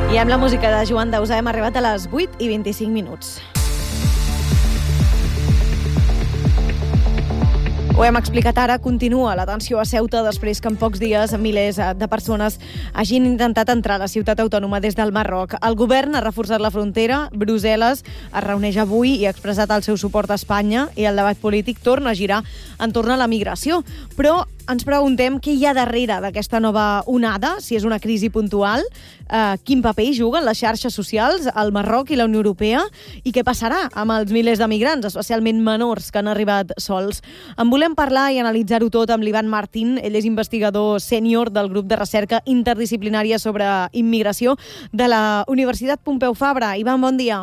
I amb la música de Joan Dausà hem arribat a les 8:25. Ho hem explicat ara, continua la tensió a Ceuta després que en pocs dies milers de persones hagin intentat entrar a la ciutat autònoma des del Marroc. El govern ha reforçat la frontera, Brussel·les es reuneix avui i ha expressat el seu suport a Espanya i el debat polític torna a girar entorn a la migració. Però ens preguntem què hi ha darrere d'aquesta nova onada, si és una crisi puntual, quin paper hi juguen les xarxes socials, el Marroc i la Unió Europea, i què passarà amb els milers de migrants, especialment menors, que han arribat sols. En volem parlar i analitzar-ho tot amb l'Ivan Martín. Ell és investigador sènior del grup de recerca interdisciplinària sobre immigració de la Universitat Pompeu Fabra. Ivan, bon dia.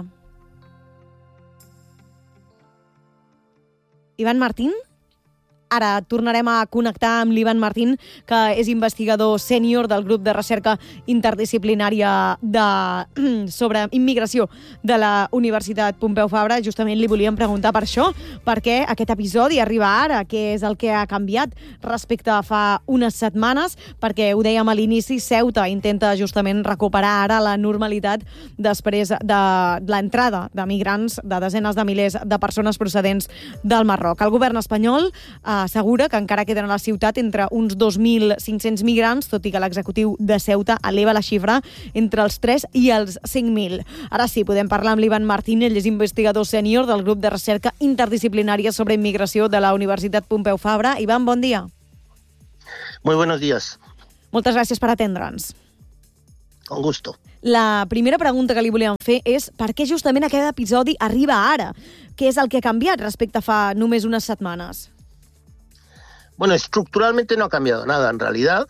Ivan Martín? Ara tornarem a connectar amb l'Ivan Martín, que és investigador sènior del grup de recerca interdisciplinària sobre immigració de la Universitat Pompeu Fabra. Justament li volíem preguntar per això, per què aquest episodi arriba ara, què és el que ha canviat respecte a fa unes setmanes, perquè ho dèiem a l'inici, Ceuta intenta justament recuperar ara la normalitat després de l'entrada de migrants, de desenes de milers de persones procedents del Marroc. El govern espanyol assegura que encara queden a la ciutat entre uns 2.500 migrants, tot i que l'executiu de Ceuta eleva la xifra entre els 3 i els 5.000. Ara sí, podem parlar amb l'Ivan Martín, ell és investigador sènior del grup de recerca interdisciplinària sobre immigració de la Universitat Pompeu Fabra. Ivan, bon dia. Muy buenos días. Moltes gràcies per atendre'ns. Con gusto. La primera pregunta que li volíem fer és per què justament aquest episodi arriba ara? Què és el que ha canviat respecte a fa només unes setmanes? Bueno, estructuralmente no ha cambiado nada en realidad.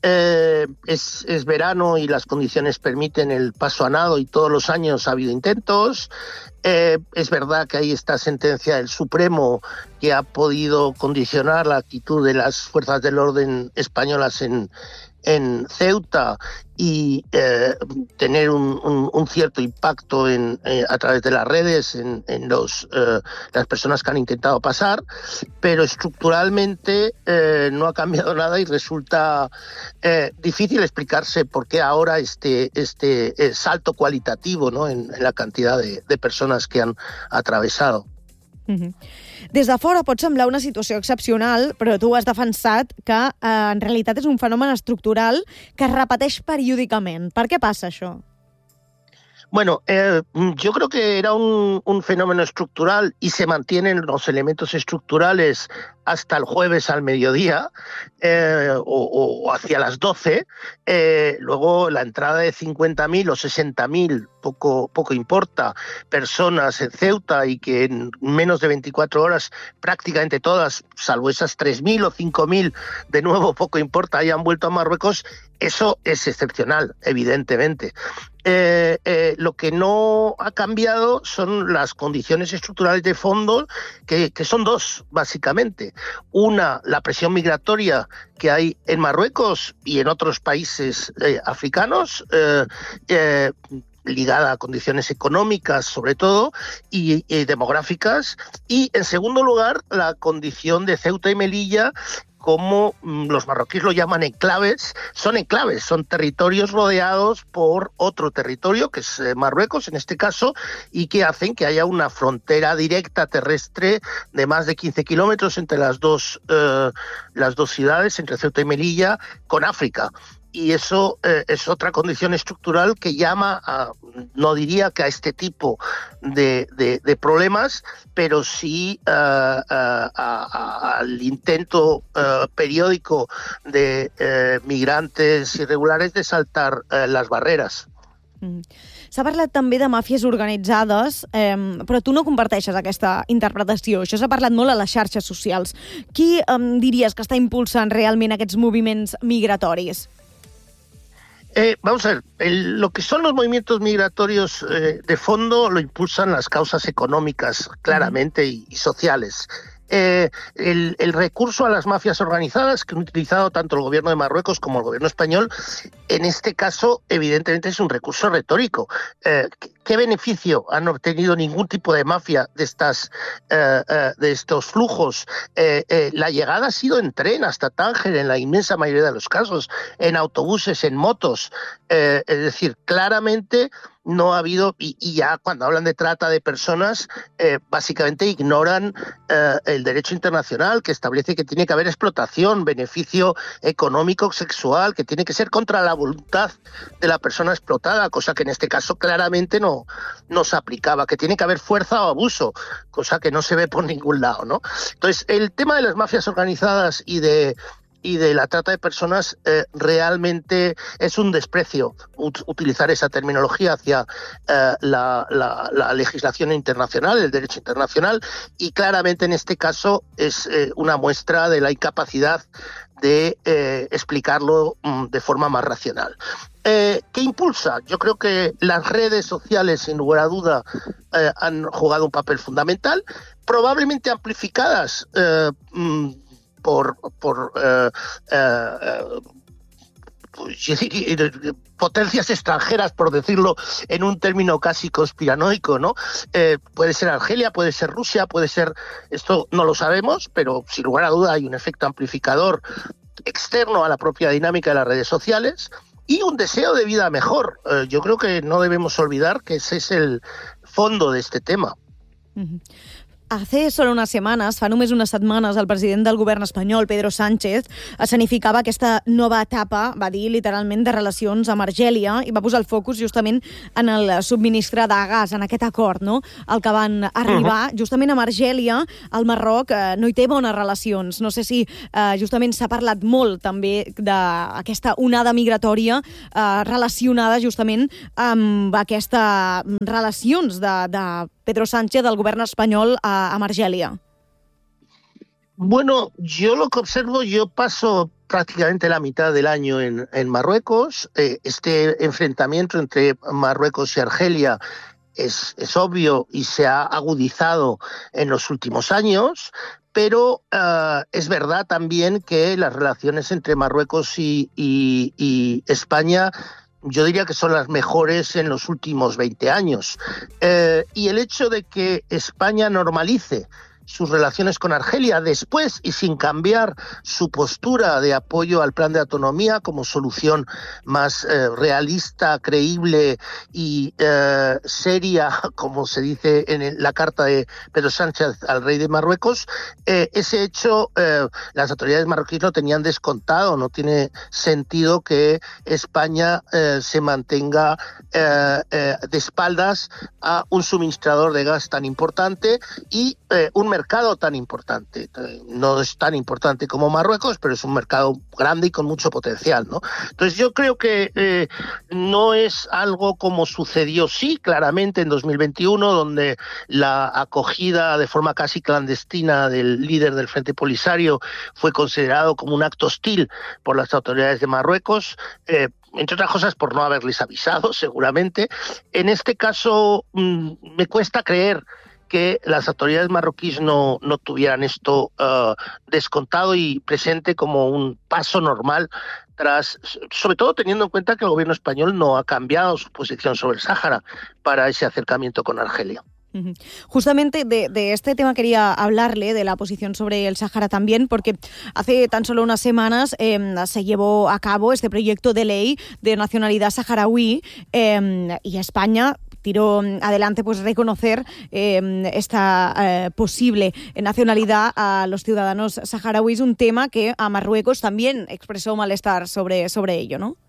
Es verano y las condiciones permiten el paso a nado y todos los años ha habido intentos. Es verdad que hay esta sentencia del Supremo que ha podido condicionar la actitud de las fuerzas del orden españolas en Ceuta y tener un cierto impacto a través de las redes en las personas que han intentado pasar, pero estructuralmente no ha cambiado nada y resulta difícil explicarse por qué ahora este salto cualitativo, ¿no?, en la cantidad de personas que han atravesado. Des de fora pot semblar una situació excepcional, però tu has defensat que en realitat és un fenomen estructural que es repeteix periòdicament. Per què passa això? Bueno, yo creo que era un fenómeno estructural y se mantienen los elementos estructurales hasta el jueves al mediodía o hacia las 12. Luego la entrada de 50.000 o 60.000, poco importa, personas en Ceuta y que en menos de 24 horas prácticamente todas, salvo esas 3.000 o 5.000, de nuevo poco importa, hayan vuelto a Marruecos. Eso es excepcional, evidentemente. Lo que no ha cambiado son las condiciones estructurales de fondo, que son dos, básicamente. Una, la presión migratoria que hay en Marruecos y en otros países africanos, ligada a condiciones económicas, sobre todo, y demográficas. Y, en segundo lugar, la condición de Ceuta y Melilla, como los marroquíes lo llaman enclaves, son territorios rodeados por otro territorio, que es Marruecos en este caso, y que hacen que haya una frontera directa terrestre de más de 15 kilómetros entre las dos ciudades, entre Ceuta y Melilla, con África. Y eso es otra condición estructural que llama no diría que a este tipo de problemas, pero sí al intento periódico de migrantes irregulares de saltar las barreres. S'ha parlat també de màfies organitzades, però tu no comparteixes aquesta interpretació. Això s'ha parlat molt a les xarxes socials. Qui diries que està impulsant realment aquests moviments migratoris? Vamos a ver, lo que son los movimientos migratorios de fondo lo impulsan las causas económicas claramente y sociales. El recurso a las mafias organizadas que han utilizado tanto el gobierno de Marruecos como el gobierno español, en este caso evidentemente es un recurso retórico. ¿qué beneficio han obtenido ningún tipo de mafia de estos flujos? La llegada ha sido en tren hasta Tánger, en la inmensa mayoría de los casos, en autobuses, en motos. Es decir, claramente no ha habido, y ya cuando hablan de trata de personas, básicamente ignoran el derecho internacional, que establece que tiene que haber explotación, beneficio económico, sexual, que tiene que ser contra la voluntad de la persona explotada, cosa que en este caso claramente no se aplicaba, que tiene que haber fuerza o abuso, cosa que no se ve por ningún lado, ¿no? Entonces, el tema de las mafias organizadas y de la trata de personas realmente es un desprecio utilizar esa terminología hacia la legislación internacional, el derecho internacional, y claramente en este caso es una muestra de la incapacidad de explicarlo de forma más racional. ¿Qué impulsa? Yo creo que las redes sociales, sin lugar a duda, han jugado un papel fundamental, probablemente amplificadas por potencias extranjeras, por decirlo en un término casi conspiranoico, ¿no? Puede ser Argelia, puede ser Rusia, puede ser... Esto no lo sabemos, pero sin lugar a duda hay un efecto amplificador externo a la propia dinámica de las redes sociales y un deseo de vida mejor. Yo creo que no debemos olvidar que ese es el fondo de este tema. Uh-huh. Hace solo unes setmanes, fa només unes setmanes, el president del govern espanyol, Pedro Sánchez, escenificava aquesta nova etapa, va dir literalment, de relacions amb Argèlia i va posar el focus justament en el subministre de gas, en aquest acord, no?, al que van arribar. Justament amb Argèlia, el Marroc no hi té bones relacions. No sé si justament s'ha parlat molt també d'aquesta onada migratòria relacionada justament amb aquestes relacions de Pedro Sánchez, del govern espanyol, a Argelia. Bueno, yo lo que observo, yo paso prácticamente la mitad del año en Marruecos. Este enfrentamiento entre Marruecos y Argelia es obvio y se ha agudizado en los últimos años, pero es verdad también que las relaciones entre Marruecos y España, yo diría que son las mejores en los últimos 20 años. Y el hecho de que España normalice sus relaciones con Argelia después y sin cambiar su postura de apoyo al plan de autonomía como solución más realista, creíble y seria, como se dice en la carta de Pedro Sánchez al rey de Marruecos, ese hecho las autoridades marroquíes lo tenían descontado. No tiene sentido que España se mantenga de espaldas a un suministrador de gas tan importante y un mercado tan importante. No es tan importante como Marruecos, pero es un mercado grande y con mucho potencial, ¿no? Entonces yo creo que no es algo como sucedió, sí, claramente en 2021, donde la acogida de forma casi clandestina del líder del Frente Polisario fue considerado como un acto hostil por las autoridades de Marruecos, entre otras cosas por no haberles avisado, seguramente. En este caso me cuesta creer que las autoridades marroquíes no tuvieran esto descontado y presente como un paso normal, sobre todo teniendo en cuenta que el gobierno español no ha cambiado su posición sobre el Sáhara para ese acercamiento con Argelia. Justamente de este tema quería hablarle, de la posición sobre el Sáhara también, porque hace tan solo unas semanas se llevó a cabo este proyecto de ley de nacionalidad saharaui y España tiró adelante pues reconocer esta posible nacionalidad a los ciudadanos saharauis, un tema que a Marruecos también expresó malestar sobre ello, ¿no?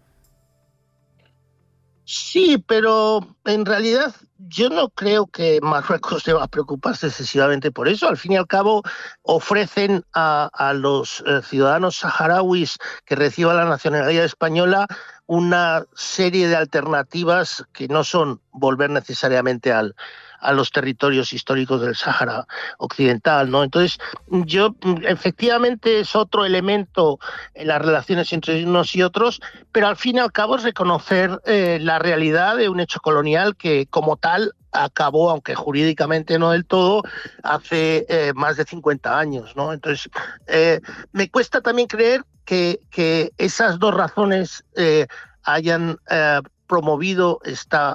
Sí, pero en realidad yo no creo que Marruecos deba preocuparse excesivamente por eso. Al fin y al cabo ofrecen a los ciudadanos saharauis que reciban la nacionalidad española una serie de alternativas que no son volver necesariamente a los territorios históricos del Sáhara Occidental, ¿no? Entonces, efectivamente es otro elemento en las relaciones entre unos y otros, pero al fin y al cabo es reconocer la realidad de un hecho colonial que como tal acabó, aunque jurídicamente no del todo, hace más de 50 años, ¿no? Entonces, me cuesta también creer que esas dos razones hayan promovido esta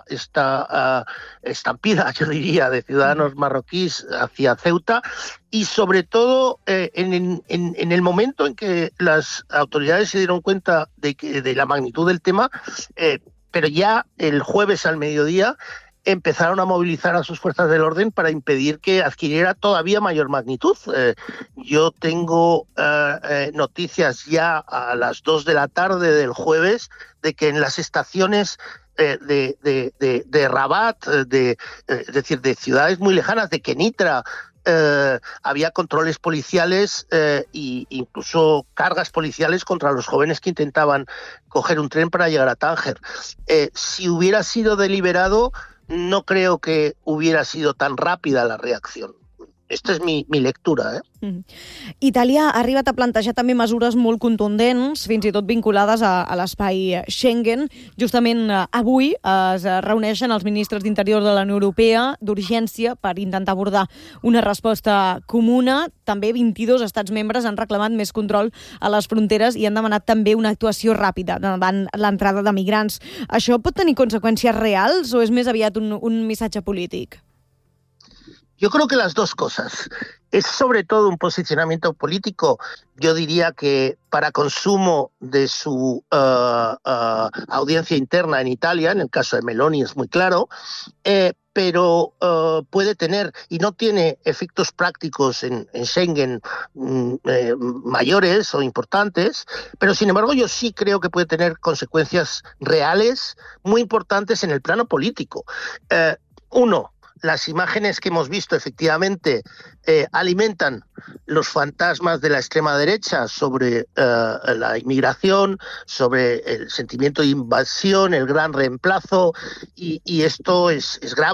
estampida, yo diría, de ciudadanos marroquíes hacia Ceuta, y sobre todo en el momento en que las autoridades se dieron cuenta de la magnitud del tema, pero ya el jueves al mediodía empezaron a movilizar a sus fuerzas del orden para impedir que adquiriera todavía mayor magnitud. Yo tengo noticias ya a las 2 de la tarde del jueves de que en las estaciones de Rabat, es decir, de ciudades muy lejanas, de Kenitra, había controles policiales e incluso cargas policiales contra los jóvenes que intentaban coger un tren para llegar a Tánger. Si hubiera sido deliberado, no creo que hubiera sido tan rápida la reacción. Esta és mi lectura. Itàlia ha arribat a plantejar també mesures molt contundents, fins i tot vinculades a l'espai Schengen. Justament avui es reuneixen els ministres d'Interior de la Unió Europea d'urgència per intentar abordar una resposta comuna. També 22 estats membres han reclamat més control a les fronteres i han demanat també una actuació ràpida davant l'entrada de migrants. Això pot tenir conseqüències reals o és més aviat un missatge polític? Yo creo que las dos cosas. Es sobre todo un posicionamiento político, yo diría que para consumo de su audiencia interna en Italia, en el caso de Meloni es muy claro, pero puede tener, y no tiene efectos prácticos en Schengen mayores o importantes, pero sin embargo yo sí creo que puede tener consecuencias reales muy importantes en el plano político. Uno, las imágenes que hemos visto efectivamente alimentan los fantasmas de la extrema derecha sobre la inmigración, sobre el sentimiento de invasión, el gran reemplazo, y esto es grave.